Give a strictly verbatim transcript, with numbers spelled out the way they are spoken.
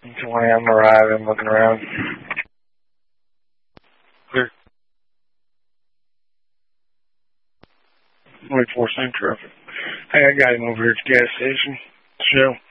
twenty, I'm arriving, looking around. Clear. twenty-four Central. Hey, I got him over here at the gas station. Show.